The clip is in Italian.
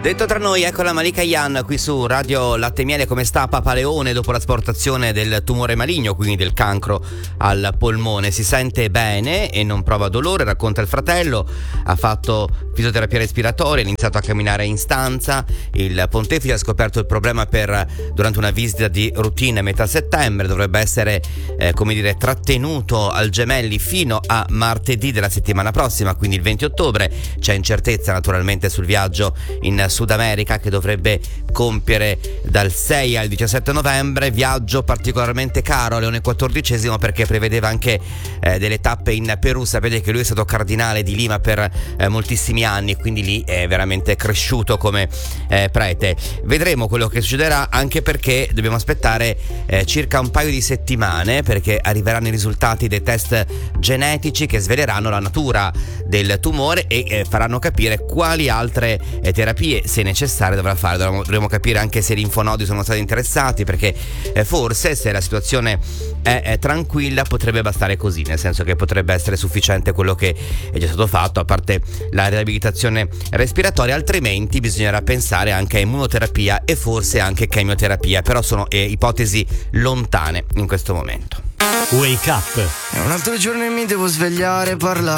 Detto tra noi, ecco la Malika Yan qui su Radio Latte e Miele. Come sta Papa Leone dopo l'asportazione del tumore maligno, quindi del cancro al polmone? Si sente bene e non prova dolore, racconta il fratello. Ha fatto fisioterapia respiratoria, ha iniziato a camminare in stanza. Il pontefice ha scoperto il problema durante una visita di routine a metà settembre. Dovrebbe essere trattenuto al Gemelli fino a martedì della settimana prossima, quindi il 20 ottobre. C'è incertezza naturalmente sul viaggio in Sud America che dovrebbe compiere dal 6 al 17 novembre, viaggio particolarmente caro a Leone XIV perché prevedeva anche delle tappe in Perù. Sapete che lui è stato cardinale di Lima per moltissimi anni e quindi lì è veramente cresciuto come prete. Vedremo quello che succederà, anche perché dobbiamo aspettare circa un paio di settimane perché arriveranno i risultati dei test genetici che sveleranno la natura del tumore e faranno capire quali altre terapie, se necessarie, dovrà fare. Dovremo capire anche se i linfonodi sono stati interessati, perché forse, se la situazione è tranquilla, potrebbe bastare così, nel senso che potrebbe essere sufficiente quello che è già stato fatto, a parte la riabilitazione respiratoria. Altrimenti bisognerà pensare anche a immunoterapia e forse anche chemioterapia, però sono ipotesi lontane in questo momento. Wake up. È un altro giorno e mi devo svegliare, parlare